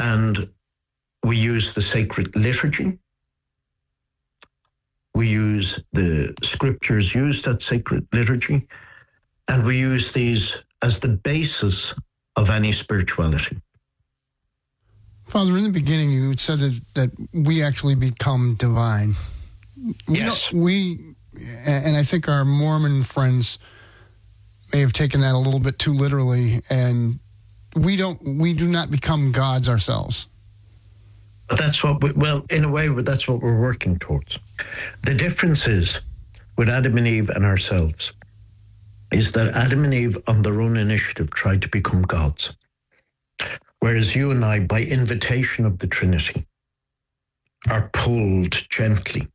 And we use the sacred liturgy. We use the scriptures used at sacred liturgy, and we use these as the basis of any spirituality. Father, in the beginning, you said that we actually become divine. Yes. And I think our Mormon friends may have taken that a little bit too literally, and we do not become gods ourselves. But that's what in a way, that's what we're working towards. The difference is, with Adam and Eve and ourselves, is that Adam and Eve, on their own initiative, tried to become gods. Whereas you and I, by invitation of the Trinity, are pulled gently,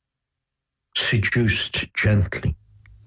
seduced gently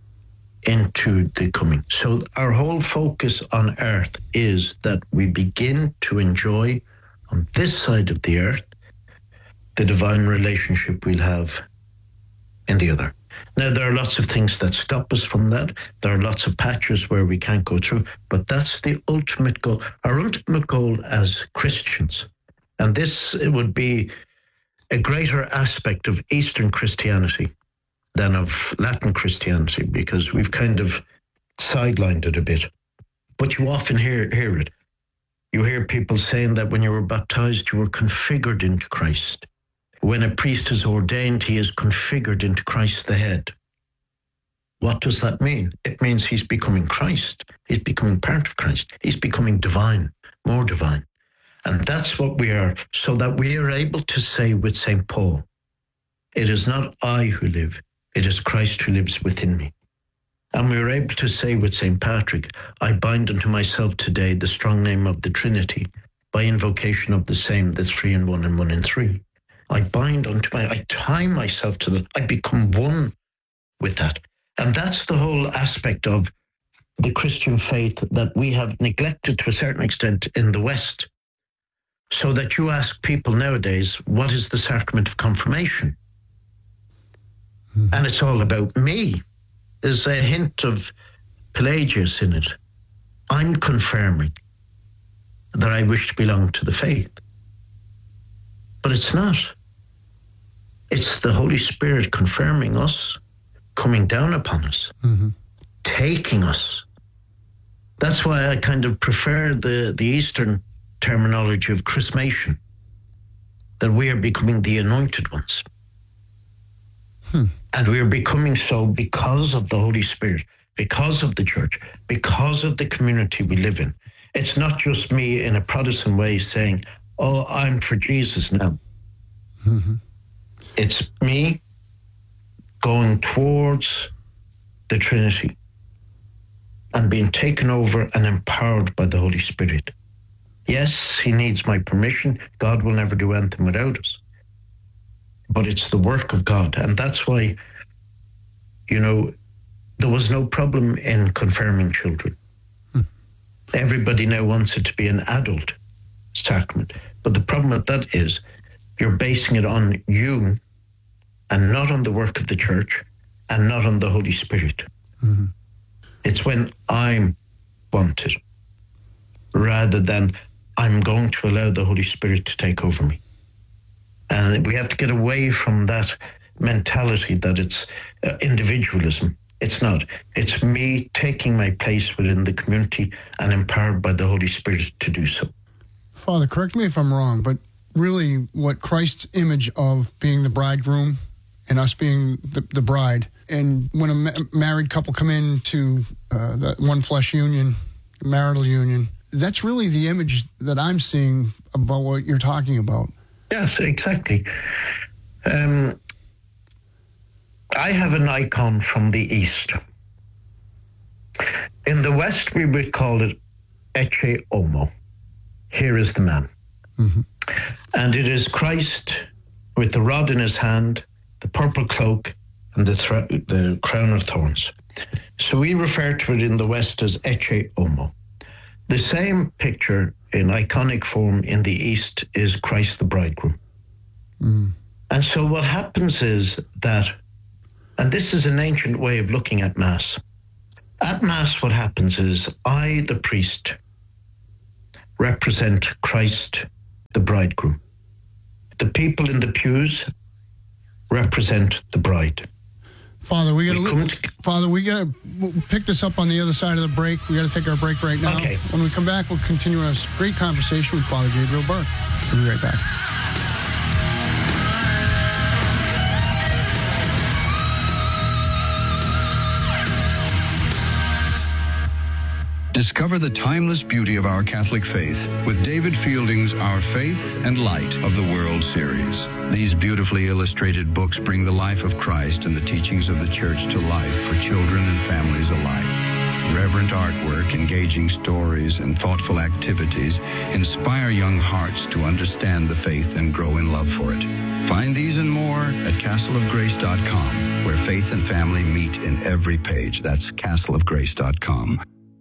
into the coming. So our whole focus on earth is that we begin to enjoy on this side of the earth the divine relationship we'll have in the other. Now, there are lots of things that stop us from that. There are lots of patches where we can't go through, but that's the ultimate goal. Our ultimate goal as Christians, and this it would be a greater aspect of Eastern Christianity than of Latin Christianity, because we've kind of sidelined it a bit. But you often hear it. You hear people saying that when you were baptized, you were configured into Christ. When a priest is ordained, he is configured into Christ the head. What does that mean? It means he's becoming Christ. He's becoming part of Christ. He's becoming divine, more divine. And that's what we are, so that we are able to say with St. Paul, it is not I who live, it is Christ who lives within me. And we are able to say with St. Patrick, I bind unto myself today the strong name of the Trinity, by invocation of the same, the three in one and one in three. I tie myself to that. I become one with that. And that's the whole aspect of the Christian faith that we have neglected to a certain extent in the West. So that you ask people nowadays, what is the sacrament of confirmation? Mm-hmm. And it's all about me. There's a hint of Pelagius in it. I'm confirming that I wish to belong to the faith. But it's not. It's the Holy Spirit confirming us, coming down upon us, taking us. That's why I kind of prefer the Eastern terminology of chrismation, that we are becoming the anointed ones. And we are becoming so because of the Holy Spirit, because of the church, because of the community we live in. It's not just me in a Protestant way saying, oh, I'm for Jesus now. It's me going towards the Trinity and being taken over and empowered by the Holy Spirit. Yes, he needs my permission. God will never do anything without us. But it's the work of God. And that's why, there was no problem in confirming children. Everybody now wants it to be an adult sacrament. But the problem with that is you're basing it on you and not on the work of the church and not on the Holy Spirit. It's when I'm wanted rather than I'm going to allow the Holy Spirit to take over me. And we have to get away from that mentality that it's individualism. It's not. It's me taking my place within the community and empowered by the Holy Spirit to do so. Father, correct me if I'm wrong, but really what Christ's image of being the bridegroom and us being the bride, and when a married couple come into that one flesh union, marital union, that's really the image that I'm seeing about what you're talking about. Yes, exactly. I have an icon from the East. In the West, we would call it Ecce Homo. Here is the man. And it is Christ with the rod in his hand, the purple cloak, and the crown of thorns. So we refer to it in the West as Ecce Homo. The same picture in iconic form in the East is Christ the bridegroom. And so what happens is that, and this is an ancient way of looking at Mass. At Mass, what happens is I, the priest, represent Christ the bridegroom. The people in the pews represent the bride. Father, we gotta pick this up on the other side of the break. We gotta take our break right now. Okay. When we come back, we'll continue a great conversation with Father Gabriel Burke. We'll be right back. Discover the timeless beauty of our Catholic faith with David Fielding's Our Faith and Light of the World series. These beautifully illustrated books bring the life of Christ and the teachings of the Church to life for children and families alike. Reverent artwork, engaging stories, and thoughtful activities inspire young hearts to understand the faith and grow in love for it. Find these and more at castleofgrace.com, where faith and family meet in every page. That's castleofgrace.com.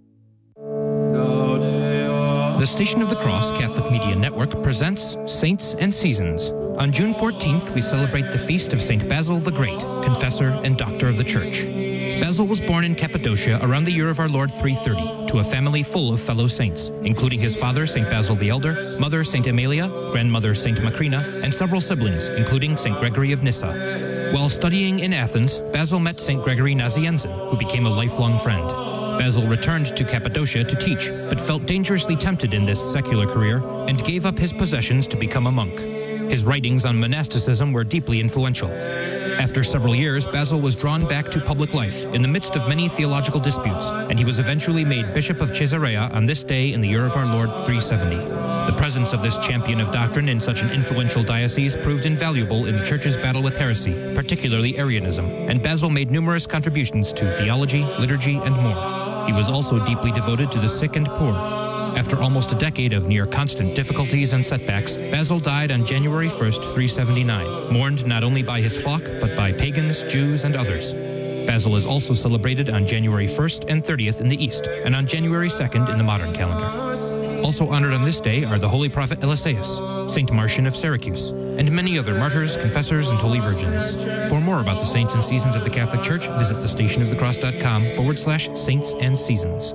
The Station of the Cross Catholic Media Network presents Saints and Seasons. On June 14th, we celebrate the feast of St. Basil the Great, confessor and doctor of the Church. Basil was born in Cappadocia around the year of our Lord 330 to a family full of fellow saints, including his father, St. Basil the Elder, mother, St. Amelia, grandmother, St. Macrina, and several siblings, including St. Gregory of Nyssa. While studying in Athens, Basil met St. Gregory Nazianzen, who became a lifelong friend. Basil returned to Cappadocia to teach, but felt dangerously tempted in this secular career and gave up his possessions to become a monk. His writings on monasticism were deeply influential. After several years, Basil was drawn back to public life in the midst of many theological disputes, and he was eventually made Bishop of Caesarea on this day in the year of our Lord 370. The presence of this champion of doctrine in such an influential diocese proved invaluable in the Church's battle with heresy, particularly Arianism, and Basil made numerous contributions to theology, liturgy, and more. He was also deeply devoted to the sick and poor. After almost a decade of near constant difficulties and setbacks, Basil died on January 1st, 379, mourned not only by his flock, but by pagans, Jews, and others. Basil is also celebrated on January 1st and 30th in the East, and on January 2nd in the modern calendar. Also honored on this day are the Holy Prophet Eliseus, Saint Marcion of Syracuse, and many other martyrs, confessors, and holy virgins. For more about the saints and seasons of the Catholic Church, visit thestationofthecross.com/saints and seasons.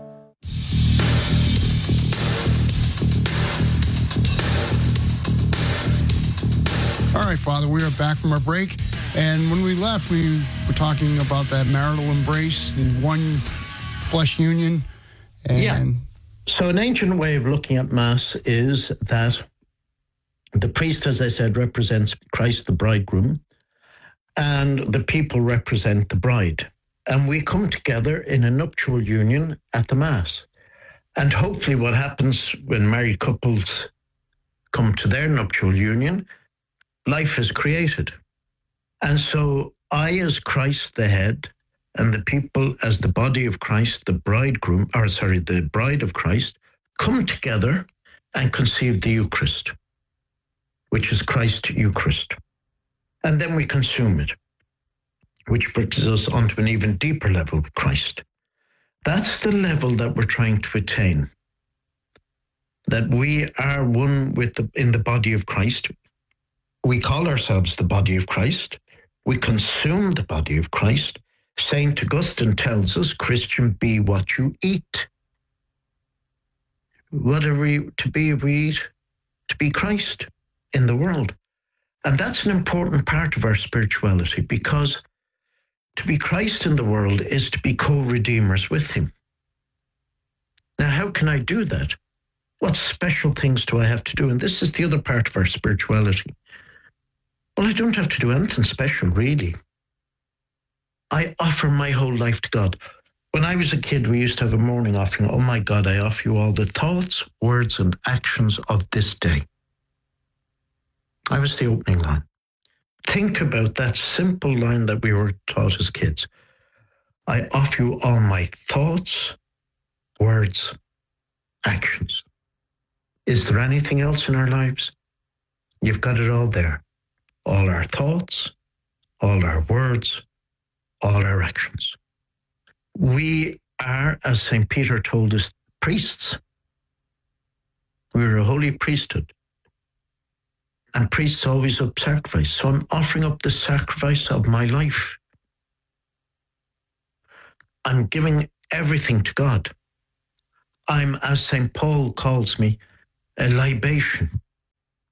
All right, Father, we are back from our break. And when we left, we were talking about that marital embrace, the one flesh union. And So an ancient way of looking at Mass is that the priest, as I said, represents Christ the bridegroom, and the people represent the bride. And we come together in a nuptial union at the Mass. And hopefully what happens when married couples come to their nuptial union, life is created. And so I, as Christ the head, and the people as the body of Christ, the bride of Christ, come together and conceive the Eucharist, which is Christ Eucharist. And then we consume it, which brings us onto an even deeper level with Christ. That's the level that we're trying to attain, that we are one in the body of Christ. We call ourselves the body of Christ. We consume the body of Christ. Saint Augustine tells us, Christian, be what you eat. What are we to be if we eat? To be Christ in the world. And that's an important part of our spirituality, because to be Christ in the world is to be co-redeemers with him. Now, how can I do that? What special things do I have to do? And this is the other part of our spirituality. Well, I don't have to do anything special, really. I offer my whole life to God. When I was a kid, we used to have a morning offering. Oh my God, I offer you all the thoughts, words, and actions of this day. I was the opening line. Think about that simple line that we were taught as kids. I offer you all my thoughts, words, actions. Is there anything else in our lives? You've got it all there. All our thoughts, all our words, all our actions. We are, as St. Peter told us, priests. We're a holy priesthood. And priests always up sacrifice. So I'm offering up the sacrifice of my life. I'm giving everything to God. I'm, as St. Paul calls me, a libation.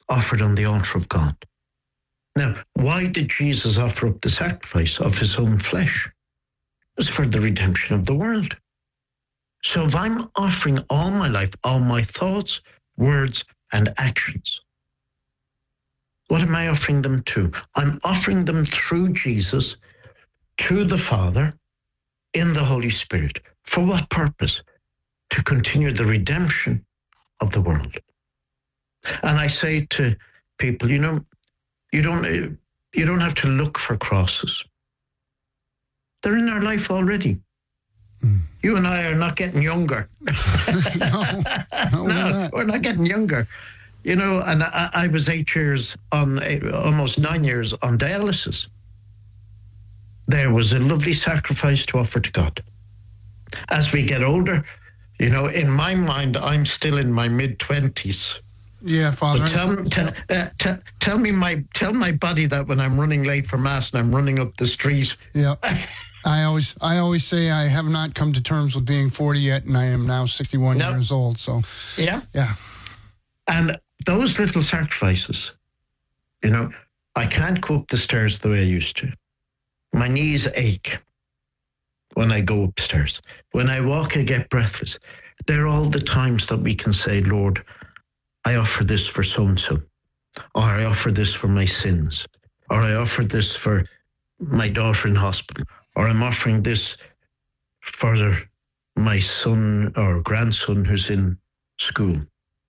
offered on the altar of God. Now, why did Jesus offer up the sacrifice of his own flesh? It was for the redemption of the world. So if I'm offering all my life, all my thoughts, words, and actions, what am I offering them to? I'm offering them through Jesus to the Father in the Holy Spirit. For what purpose? To continue the redemption of the world. And I say to people, you don't have to look for crosses. They're in our life already. You and I are not getting younger. No, we're not getting younger. And I was 8 years almost 9 years on dialysis. There was a lovely sacrifice to offer to God. As we get older, in my mind, I'm still in my mid-20s. Yeah, Father. Tell my body that when I'm running late for Mass and I'm running up the street. Yeah. I always say I have not come to terms with being 40 yet, and I am now 61 years old. So yeah. And those little sacrifices, I can't go up the stairs the way I used to. My knees ache when I go upstairs. When I walk, I get breathless. They're all the times that we can say, Lord, I offer this for so-and-so, or I offer this for my sins, or I offer this for my daughter in hospital, or I'm offering this for my son or grandson who's in school.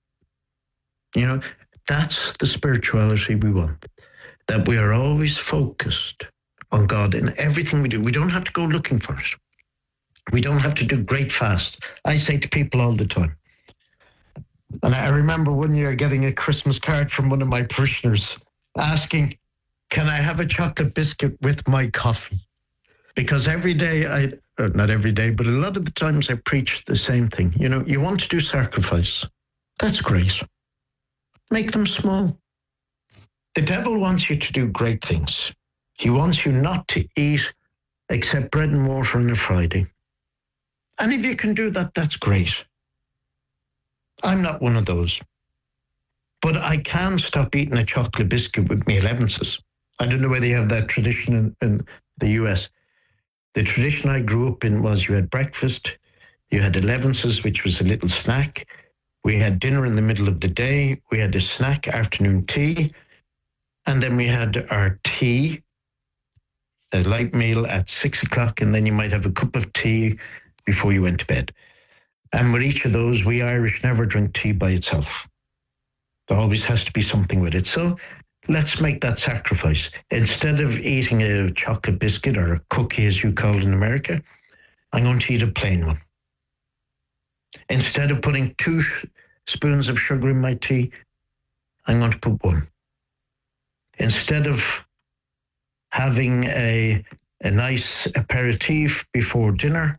That's the spirituality we want, that we are always focused on God in everything we do. We don't have to go looking for it. We don't have to do great fast. I say to people all the time, and I remember one year getting a Christmas card from one of my parishioners asking, can I have a chocolate biscuit with my coffee? Because every day, not every day, but a lot of the times I preach the same thing. You want to do sacrifice. That's great. Make them small. The devil wants you to do great things. He wants you not to eat except bread and water on a Friday. And if you can do that, that's great. I'm not one of those. But I can stop eating a chocolate biscuit with me allowances. I don't know whether you have that tradition in the US. The tradition I grew up in was you had breakfast, you had allowances, which was a little snack. We had dinner in the middle of the day. We had a snack, afternoon tea. And then we had our tea, a light meal at 6 o'clock. And then you might have a cup of tea before you went to bed. And with each of those, we Irish never drink tea by itself. There always has to be something with it. So let's make that sacrifice. Instead of eating a chocolate biscuit or a cookie, as you call it in America, I'm going to eat a plain one. Instead of putting 2 spoons of sugar in my tea, I'm going to put 1. Instead of having a nice aperitif before dinner,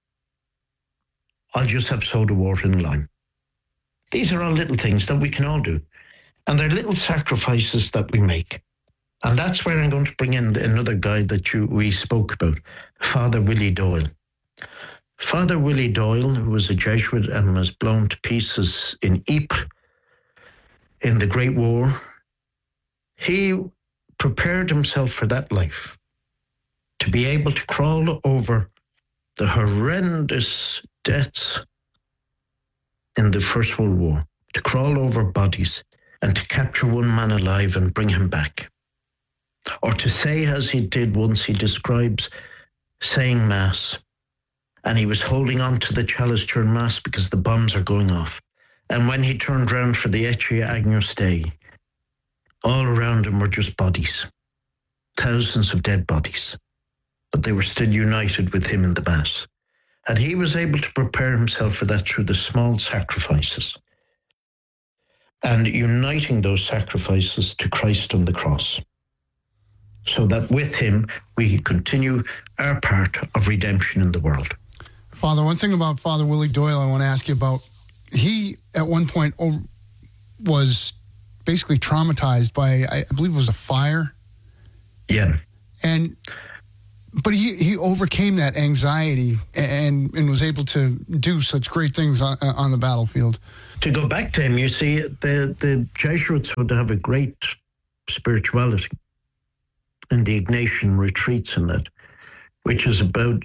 I'll just have soda water and lime. These are all little things that we can all do. And they're little sacrifices that we make. And that's where I'm going to bring in another guy that we spoke about, Father Willie Doyle. Father Willie Doyle, who was a Jesuit and was blown to pieces in Ypres in the Great War, he prepared himself for that life, to be able to crawl over the horrendous deaths in the First World War, to crawl over bodies and to capture one man alive and bring him back. Or to say, as he did once, he describes saying Mass, and he was holding on to the chalice during Mass because the bombs are going off. And when he turned round for the Ecce Agnus Dei, all around him were just bodies, thousands of dead bodies, but they were still united with him in the Mass. And he was able to prepare himself for that through the small sacrifices and uniting those sacrifices to Christ on the cross, so that with him we continue our part of redemption in the world. Father, one thing about Father Willie Doyle I want to ask you about. He, at one point, was basically traumatized by, I believe it was a fire. Yeah. And But he overcame that anxiety and was able to do such great things on the battlefield. To go back to him, you see, the Jesuits would have a great spirituality in the Ignatian retreats and that, which is about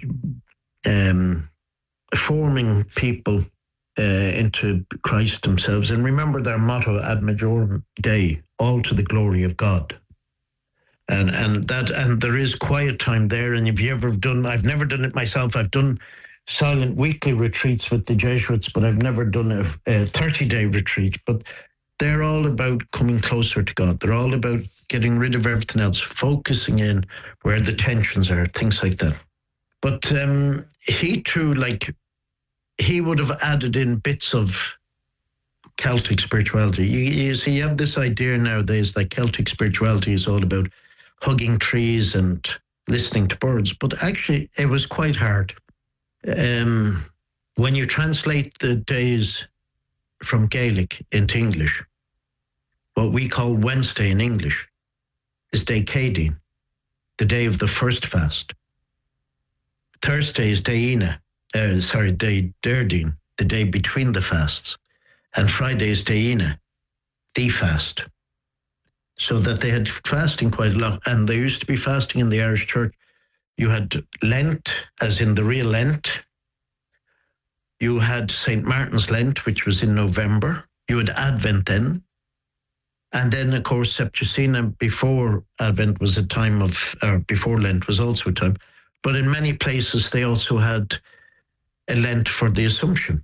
forming people into Christ themselves. And remember their motto, Ad Majorem Dei, all to the glory of God. And there is quiet time there. And if you ever done, I've never done it myself. I've done silent weekly retreats with the Jesuits, but I've never done a 30-day retreat. But they're all about coming closer to God. They're all about getting rid of everything else, focusing in where the tensions are, things like that. But he too, he would have added in bits of Celtic spirituality. You see, you have this idea nowadays that Celtic spirituality is all about hugging trees and listening to birds, but actually it was quite hard. When you translate the days from Gaelic into English, what we call Wednesday in English is Day Cédín, the day of the first fast. Thursday is Day Deirdín, the day between the fasts. And Friday is Day Ina, the fast. So that they had fasting quite a lot. And there used to be fasting in the Irish Church. You had Lent, as in the real Lent. You had St. Martin's Lent, which was in November. You had Advent then. And then, of course, Septuagint before Advent was a time of, or before Lent was also a time. But in many places, they also had a Lent for the Assumption.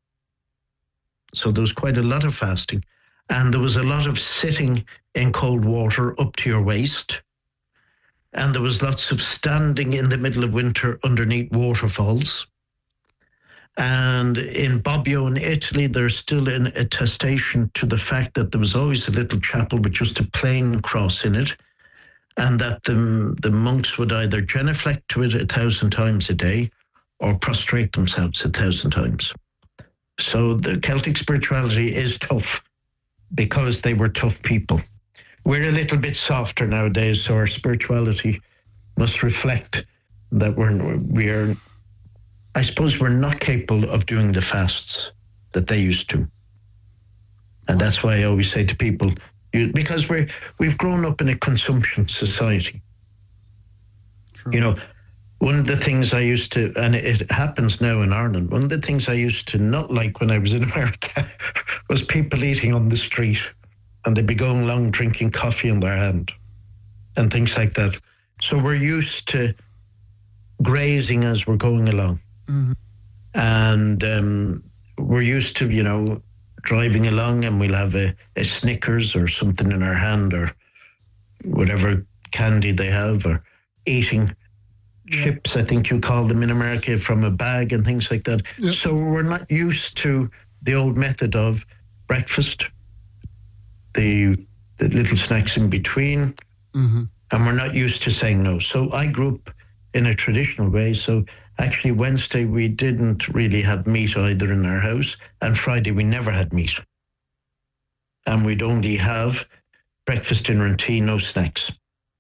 So there was quite a lot of fasting. And there was a lot of sitting in cold water up to your waist. And there was lots of standing in the middle of winter underneath waterfalls. And in Bobbio in Italy, there's still an attestation to the fact that there was always a little chapel with just a plain cross in it. And that the monks would either genuflect to it 1,000 times a day or prostrate themselves 1,000 times. So the Celtic spirituality is tough because they were tough people. We're a little bit softer nowadays, so our spirituality must reflect that we're I suppose we're not capable of doing the fasts that they used to. And that's why I always say to people, because we've grown up in a consumption society. True. You know, one of the things I used to, and it happens now in Ireland, one of the things I used to not like when I was in America was people eating on the street, and they'd be going along drinking coffee in their hand and things like that. So we're used to grazing as we're going along. Mm-hmm. And we're used to, driving along and we'll have a Snickers or something in our hand or whatever candy they have, or eating chips, I think you call them in America, from a bag and things like that. Yep. So we're not used to the old method of breakfast, the little snacks in between, mm-hmm. and we're not used to saying no. So I grew up in a traditional way. So actually Wednesday we didn't really have meat either in our house, and Friday we never had meat. And we'd only have breakfast, dinner and tea, no snacks.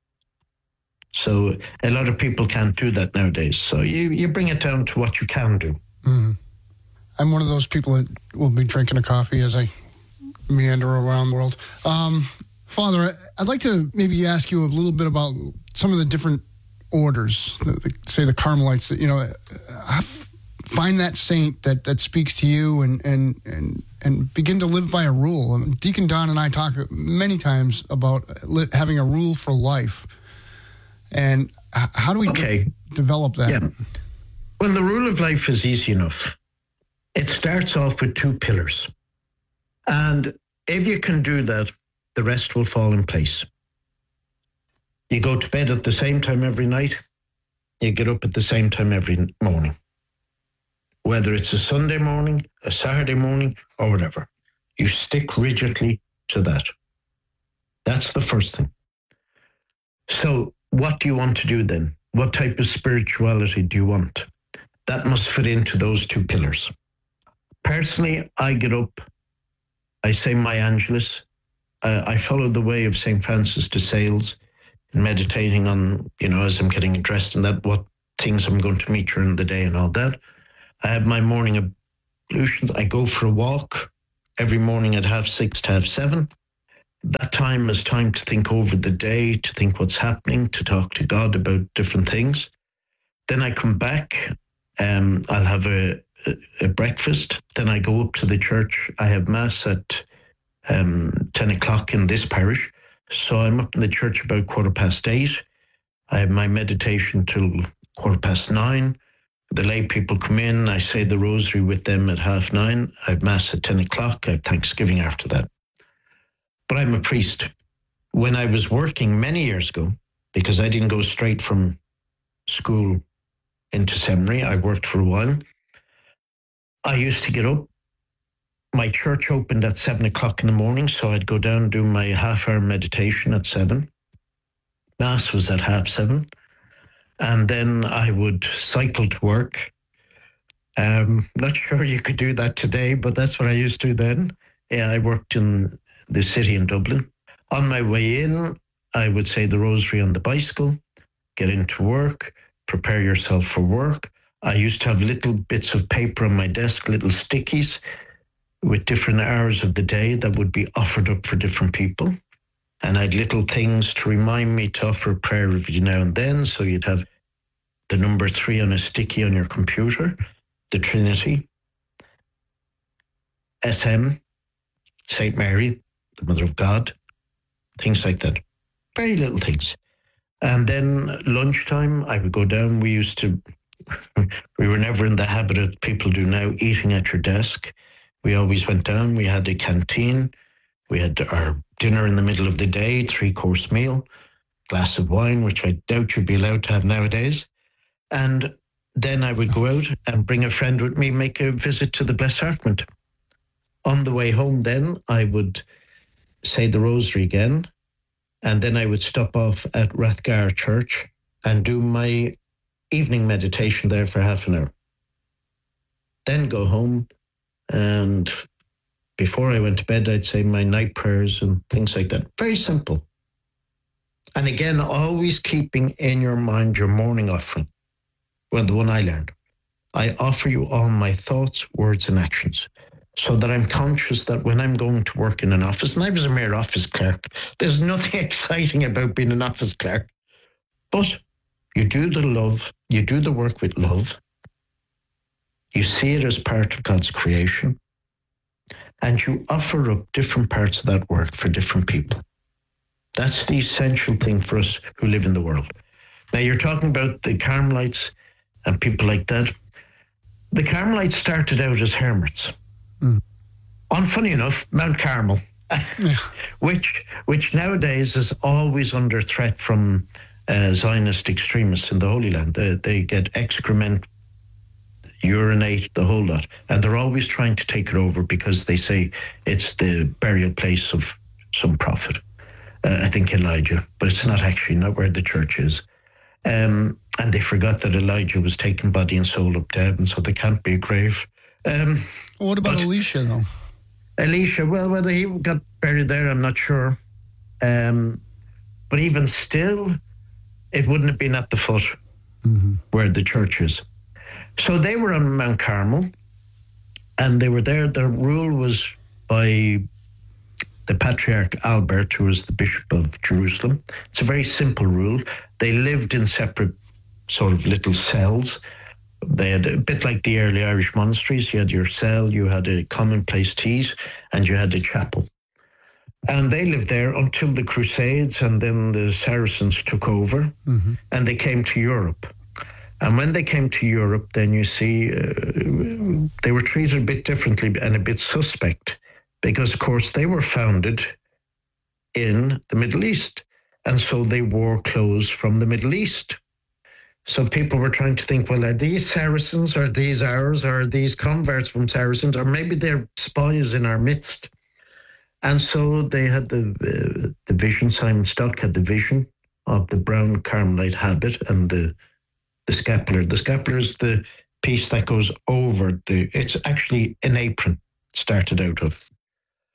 So a lot of people can't do that nowadays. So you bring it down to what you can do. Mm-hmm. I'm one of those people that will be drinking a coffee as I meander around the world. Father, I'd like to maybe ask you a little bit about some of the different orders, say the Carmelites, that, I find that saint that speaks to you and begin to live by a rule. Deacon Don and I talk many times about having a rule for life. And how do we develop that? Yeah. Well, the rule of life is easy enough. It starts off with 2 pillars. And if you can do that, the rest will fall in place. You go to bed at the same time every night. You get up at the same time every morning. Whether it's a Sunday morning, a Saturday morning, or whatever. You stick rigidly to that. That's the first thing. So what do you want to do then? What type of spirituality do you want? That must fit into those 2 pillars. Personally, I get up, I say my Angelus. I follow the way of St. Francis de Sales. meditating on, as I'm getting dressed and that, what things I'm going to meet during the day and all that. I have my morning ablutions. I go for a walk every morning at 6:30 to 7:30. That time is time to think over the day, to think what's happening, to talk to God about different things. Then I come back, I'll have a breakfast. Then I go up to the church. I have Mass at 10 o'clock in this parish. So I'm up in the church about 8:15. I have my meditation till 9:15. The lay people come in. I say the rosary with them at 9:30. I have Mass at 10 o'clock. I have Thanksgiving after that. But I'm a priest. When I was working many years ago, because I didn't go straight from school into seminary, I worked for a while. I used to get up. My church opened at 7 o'clock in the morning, so I'd go down and do my half-hour meditation at 7. Mass was at 7:30. And then I would cycle to work. Not sure you could do that today, but that's what I used to do then. Yeah, I worked in the city in Dublin. On my way in, I would say the rosary on the bicycle, get into work, prepare yourself for work. I used to have little bits of paper on my desk, little stickies with different hours of the day that would be offered up for different people. And I had little things to remind me to offer a prayer every now and then. So you'd have the number 3 on a sticky on your computer, the Trinity, SM, St. Mary, the Mother of God, things like that. Very little things. And then lunchtime, I would go down. We were never in the habit of people do now, eating at your desk. We always went down. We had a canteen. We had our dinner in the middle of the day, 3-course meal, glass of wine, which I doubt you'd be allowed to have nowadays. And then I would go out and bring a friend with me, make a visit to the Blessed Sacrament. On the way home then, I would say the rosary again, and then I would stop off at Rathgar Church and do my evening meditation there for half an hour. Then go home, and before I went to bed, I'd say my night prayers and things like that. Very simple. And again, always keeping in your mind your morning offering. Well, the one I learned. I offer you all my thoughts, words, and actions, so that I'm conscious that when I'm going to work in an office, and I was a mere office clerk, there's nothing exciting about being an office clerk, but you do the work with love. You see it as part of God's creation, and you offer up different parts of that work for different people. That's the essential thing for us who live in the world. Now, you're talking about the Carmelites and people like that. The Carmelites started out as hermits. On, funny enough, Mount Carmel, which nowadays is always under threat from Zionist extremists in the Holy Land. They get excrement, urinate, the whole lot. And they're always trying to take it over because they say it's the burial place of some prophet. I think Elijah, but it's not where the church is. And they forgot that Elijah was taken body and soul up to heaven, so there can't be a grave. What about Elisha, though? Elisha, well, whether he got buried there, I'm not sure. But even still, it wouldn't have been at the foot where the church is. So they were on Mount Carmel, and they were there. Their rule was by the Patriarch Albert, who was the Bishop of Jerusalem. It's a very simple rule. They lived in separate sort of little cells. They had a bit like the early Irish monasteries. You had your cell, you had a common place to eat, and you had a chapel. And they lived there until the Crusades, and then the Saracens took over, and they came to Europe. And when they came to Europe, then you see they were treated a bit differently and a bit suspect, because, of course, they were founded in the Middle East, and so they wore clothes from the Middle East. So people were trying to think, well, are these Saracens, or are these ours, or are these converts from Saracens, or maybe they're spies in our midst? And so they had the vision. Simon Stock had the vision of the brown Carmelite habit and the scapular. The scapular is the piece that goes over it's actually an apron, started out of.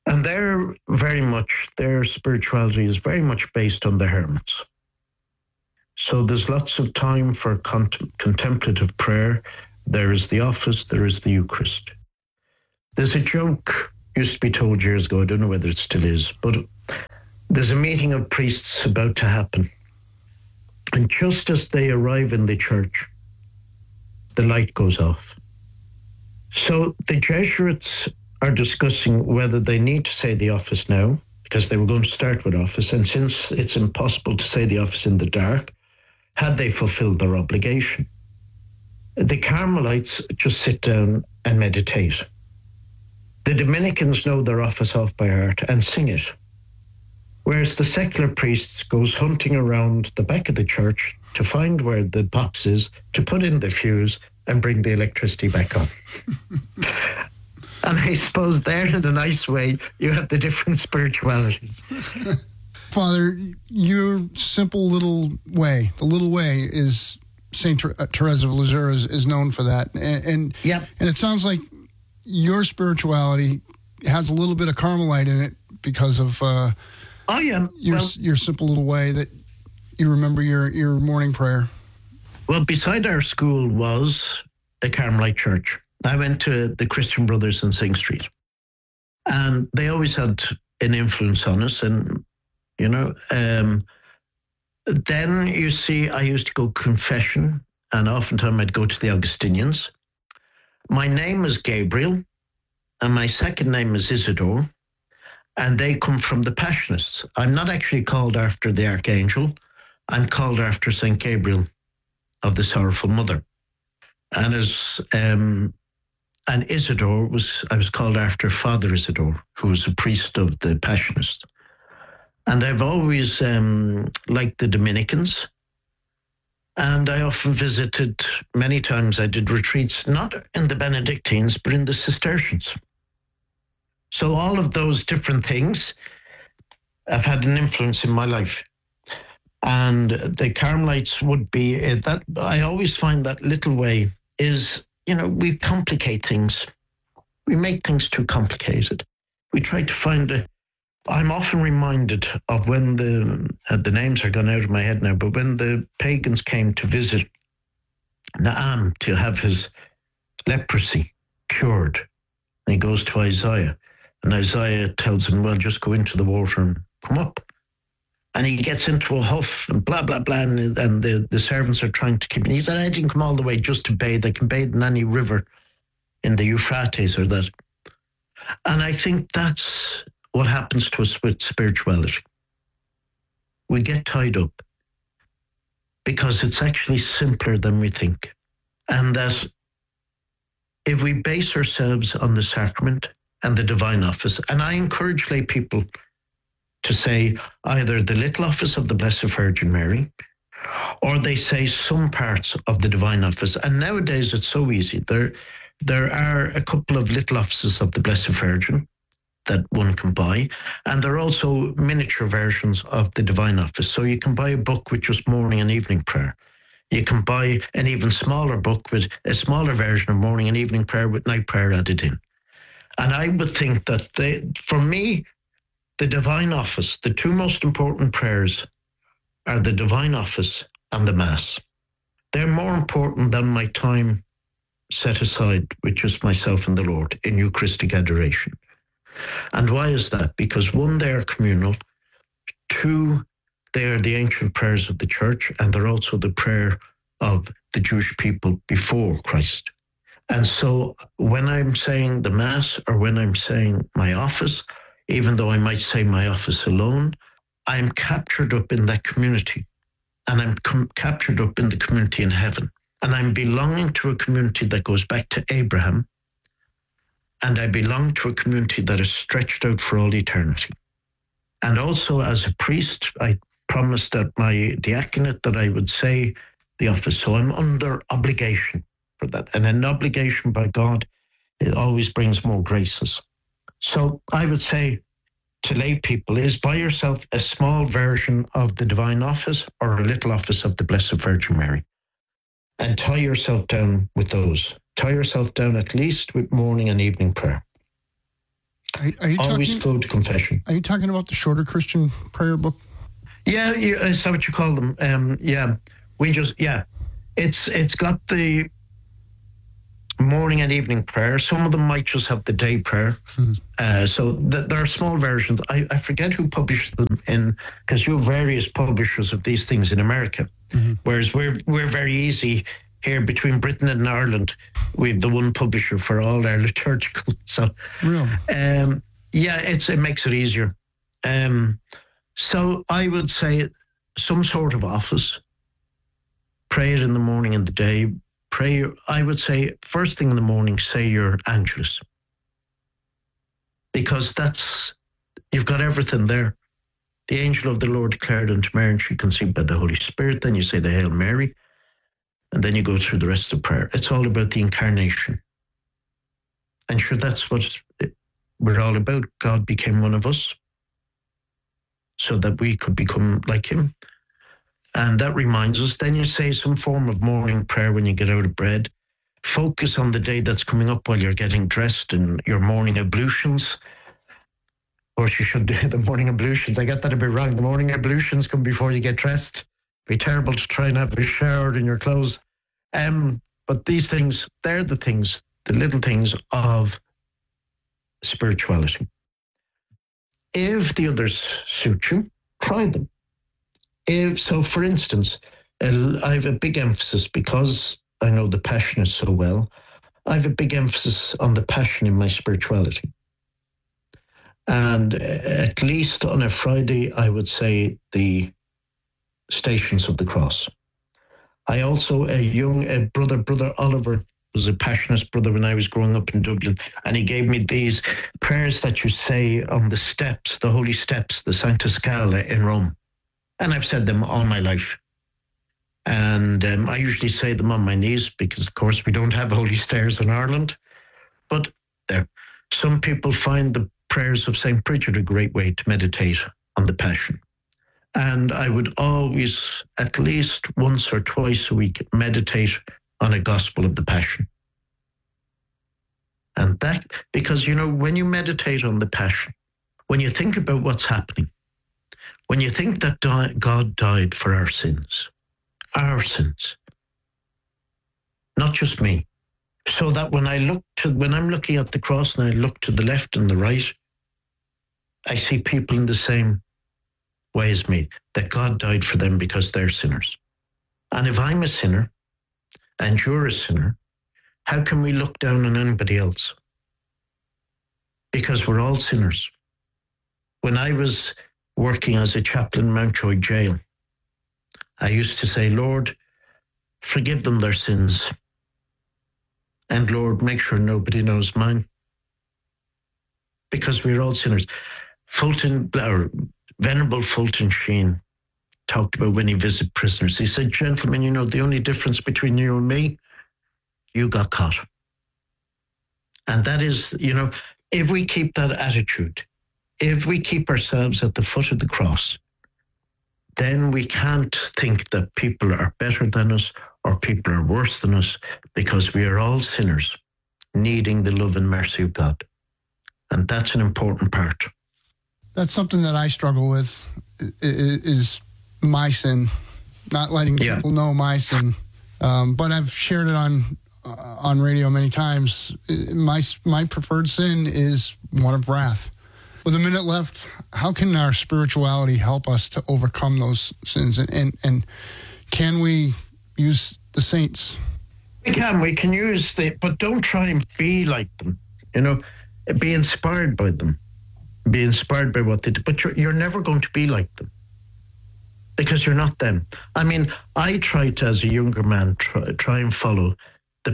And their spirituality is very much based on the hermits. So there's lots of time for contemplative prayer. There is the office, there is the Eucharist. There's a joke used to be told years ago, I don't know whether it still is, but there's a meeting of priests about to happen. And just as they arrive in the church, the light goes off. So the Jesuits are discussing whether they need to say the office now, because they were going to start with office. And since it's impossible to say the office in the dark, had they fulfilled their obligation? The Carmelites just sit down and meditate. The Dominicans know their office off by heart and sing it. Whereas the secular priests goes hunting around the back of the church to find where the box is, to put in the fuse and bring the electricity back on. And I suppose there, in a nice way, you have the different spiritualities. Father, your simple little way, the little way is St. Therese of Lisieux is known for that. And it sounds like your spirituality has a little bit of Carmelite in it because of your simple little way that you remember your morning prayer. Well, beside our school was a Carmelite church. I went to the Christian Brothers in Sing Street, and they always had an influence on us. And, then you see, I used to go confession, and oftentimes I'd go to the Augustinians. My name is Gabriel, and my second name is Isidore, and they come from the Passionists. I'm not actually called after the Archangel. I'm called after St. Gabriel of the Sorrowful Mother. And and Isidore I was called after Father Isidore, who was a priest of the Passionists. And I've always liked the Dominicans. And I often visited, many times I did retreats, not in the Benedictines, but in the Cistercians. So all of those different things have had an influence in my life. And the Carmelites would be that. I always find that little way is, we complicate things. We make things too complicated. We try to find I'm often reminded of when the names are gone out of my head now, but when the pagans came to visit Nahum to have his leprosy cured, and he goes to Isaiah, and Isaiah tells him, well, just go into the water and come up. And he gets into a huff and blah, blah, blah, and the servants are trying to keep him. He said, I didn't come all the way just to bathe. I can bathe in any river in the Euphrates or that. And I think that's what happens to us with spirituality. We get tied up because it's actually simpler than we think. And that if we base ourselves on the sacrament and the divine office, and I encourage lay people to say either the little office of the Blessed Virgin Mary, or they say some parts of the divine office. And nowadays it's so easy. There are a couple of little offices of the Blessed Virgin that one can buy, and there are also miniature versions of the divine office. So you can buy a book with just morning and evening prayer. You can buy an even smaller book with a smaller version of morning and evening prayer with night prayer added in. And I would think that for me, the divine office, the two most important prayers are the divine office and the Mass. They're more important than my time set aside with just myself and the Lord in Eucharistic adoration. And why is that? Because one, they are communal. Two, they are the ancient prayers of the church, and they're also the prayer of the Jewish people before Christ. And so when I'm saying the Mass or when I'm saying my office, even though I might say my office alone, I'm captured up in that community. And I'm captured up in the community in heaven. And I'm belonging to a community that goes back to Abraham. And I belong to a community that is stretched out for all eternity. And also as a priest, I promised at my diaconate that I would say the office. So I'm under obligation for that. And an obligation by God, it always brings more graces. So I would say to lay people is buy yourself a small version of the divine office or a little office of the Blessed Virgin Mary. And tie yourself down with those. Tie yourself down at least with morning and evening prayer. Are you always talking, go to confession. Are you talking about the shorter Christian prayer book? Yeah, is that what you call them? It's got the morning and evening prayer. Some of them might just have the day prayer. So there are small versions. I forget who published them because you have various publishers of these things in America. Whereas we're very easy here between Britain and Ireland. We have the one publisher for all our liturgical. So, really? It makes it easier. So I would say some sort of office. Pray it in the morning and the day. Pray, I would say, first thing in the morning, say your Angelus. Because you've got everything there. The angel of the Lord declared unto Mary, and she conceived by the Holy Spirit. Then you say the Hail Mary. And then you go through the rest of prayer. It's all about the incarnation. And sure, that's what we're all about. God became one of us so that we could become like him. And that reminds us. Then you say some form of morning prayer when you get out of bed. Focus on the day that's coming up while you're getting dressed in your morning ablutions. Or you should do the morning ablutions. I got that a bit wrong. The morning ablutions come before you get dressed. It'd be terrible to try and have a shower in your clothes. But these things, they're the things, the little things of spirituality. If the others suit you, try them. For instance, I have a big emphasis, because I know the Passion is so well, I have a big emphasis on the Passion in my spirituality. And at least on a Friday, I would say the Stations of the Cross. I also, Brother Oliver was a Passionist brother when I was growing up in Dublin, and he gave me these prayers that you say on the steps, the holy steps, the Sancta Scala in Rome. And I've said them all my life. And I usually say them on my knees because, of course, we don't have holy stairs in Ireland. But there, some people find the prayers of St. Bridget a great way to meditate on the Passion. And I would always, at least once or twice a week, meditate on a Gospel of the Passion. And that, because, when you meditate on the Passion, when you think about what's happening, when you think that God died for our sins, not just me, so that when I'm looking at the cross and I look to the left and the right, I see people in the same way as me, that God died for them because they're sinners. And if I'm a sinner and you're a sinner, how can we look down on anybody else? Because we're all sinners. When I was working as a chaplain in Mountjoy Jail, I used to say, Lord, forgive them their sins. And Lord, make sure nobody knows mine. Because we're all sinners. Venerable Fulton Sheen talked about when he visited prisoners. He said, gentlemen, the only difference between you and me, you got caught. And that is, if we keep that attitude, if we keep ourselves at the foot of the cross, then we can't think that people are better than us or people are worse than us, because we are all sinners needing the love and mercy of God. And that's an important part. That's something that I struggle with, is my sin, not letting people know my sin. But I've shared it on radio many times. My preferred sin is one of wrath. With a minute left, how can our spirituality help us to overcome those sins? And can we use the saints? We can use but don't try and be like them. Be inspired by them. Be inspired by what they do. But you're never going to be like them, because you're not them. I mean, I tried to, as a younger man, try and follow the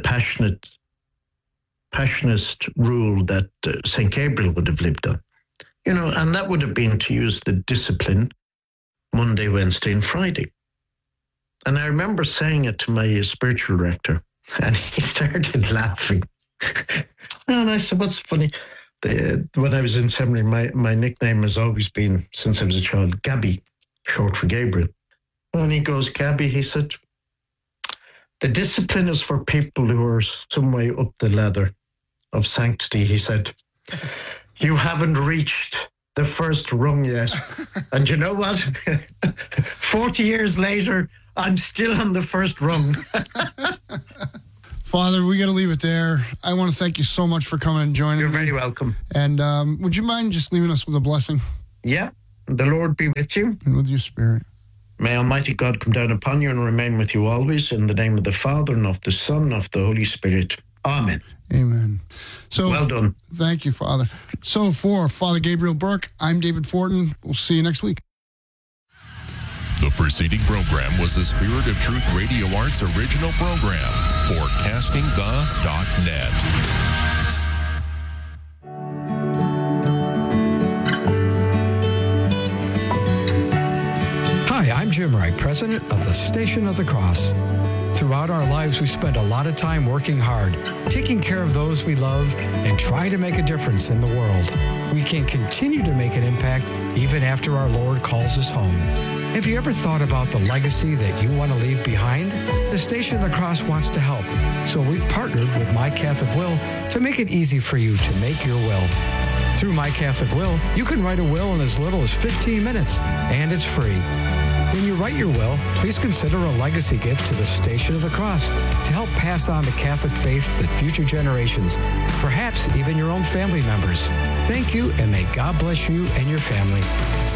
passionist rule that St. Gabriel would have lived on. And that would have been to use the discipline Monday, Wednesday, and Friday. And I remember saying it to my spiritual director, and he started laughing. And I said, what's funny? When I was in seminary, my nickname has always been, since I was a child, Gabby, short for Gabriel. And he goes, Gabby, he said, the discipline is for people who are some way up the ladder of sanctity, he said. You haven't reached the first rung yet. And you know what? 40 years later, I'm still on the first rung. Father, we got to leave it there. I want to thank you so much for coming and joining You're me. very welcome. And would you mind just leaving us with a blessing? Yeah. The Lord be with you. And with your spirit. May Almighty God come down upon you and remain with you always, in the name of the Father, and of the Son, and of the Holy Spirit. Amen. Amen. So Well done. Thank you, Father. So for Father Gabriel Burke, I'm David Fortin. We'll see you next week. The preceding program was the Spirit of Truth Radio Arts original program for CastingThe.net. Hi, I'm Jim Wright, president of the Station of the Cross. Throughout our lives, we spend a lot of time working hard, taking care of those we love, and trying to make a difference in the world. We can continue to make an impact even after our Lord calls us home. Have you ever thought about the legacy that you want to leave behind? The Station of the Cross wants to help, so we've partnered with My Catholic Will to make it easy for you to make your will. Through My Catholic Will, you can write a will in as little as 15 minutes, and it's free. When you write your will, please consider a legacy gift to the Station of the Cross to help pass on the Catholic faith to future generations, perhaps even your own family members. Thank you, and may God bless you and your family.